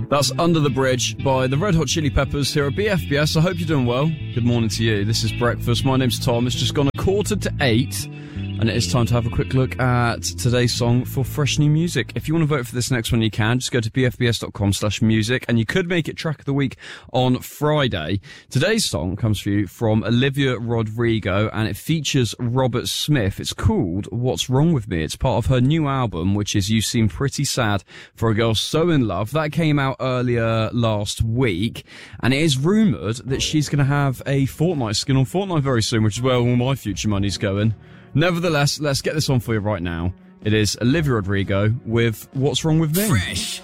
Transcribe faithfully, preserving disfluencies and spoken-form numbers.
That's Under the Bridge by the Red Hot Chili Peppers here at B F B S. I hope you're doing well. Good morning to you. This is Breakfast. My name's Tom. It's just gone a quarter to eight, and it is time to have a quick look at today's song for fresh new music. If you want to vote for this next one, you can. Just go to bfbs.com slash music, and you could make it track of the week on Friday. Today's song comes for you from Olivia Rodrigo, and it features Robert Smith. It's called What's Wrong With Me. It's part of her new album, which is You Seem Pretty Sad for a Girl So In Love. That came out earlier last week, and it is rumoured that she's going to have a Fortnite skin on Fortnite very soon, which is where all my future money's going. Nevertheless, let's get this on for you right now. It is Olivia Rodrigo with What's Wrong With Me. Fresh